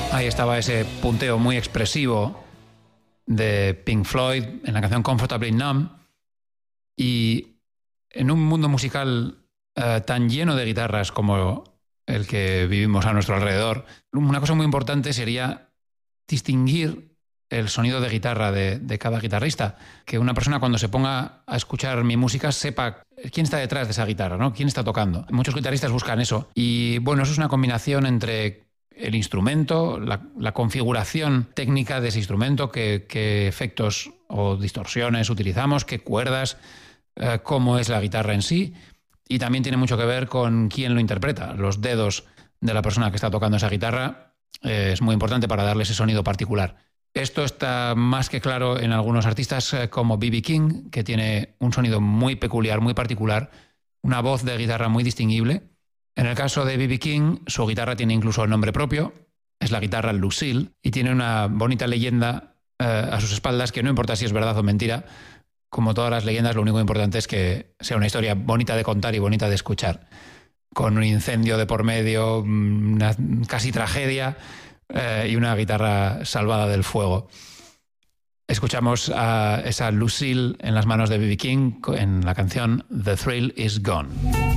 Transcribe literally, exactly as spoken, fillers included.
Ahí estaba ese punteo muy expresivo de Pink Floyd en la canción Comfortably Numb. Y en un mundo musical uh, tan lleno de guitarras como el que vivimos a nuestro alrededor, una cosa muy importante sería distinguir el sonido de guitarra de, de cada guitarrista. Que una persona cuando se ponga a escuchar mi música sepa quién está detrás de esa guitarra, ¿no? Quién está tocando. Muchos guitarristas buscan eso. Y bueno, eso es una combinación entre el instrumento, la, la configuración técnica de ese instrumento, qué, qué efectos o distorsiones utilizamos, qué cuerdas, eh, cómo es la guitarra en sí. Y también tiene mucho que ver con quién lo interpreta. Los dedos de la persona que está tocando esa guitarra eh, es muy importante para darle ese sonido particular. Esto está más que claro en algunos artistas eh, como B B King, que tiene un sonido muy peculiar, muy particular, una voz de guitarra muy distinguible. En el caso de B B King, su guitarra tiene incluso nombre propio, es la guitarra Lucille, y tiene una bonita leyenda eh, a sus espaldas que no importa si es verdad o mentira. Como todas las leyendas, lo único importante es que sea una historia bonita de contar y bonita de escuchar. Con un incendio de por medio, una casi tragedia eh, y una guitarra salvada del fuego. Escuchamos a esa Lucille en las manos de B B King en la canción The Thrill Is Gone.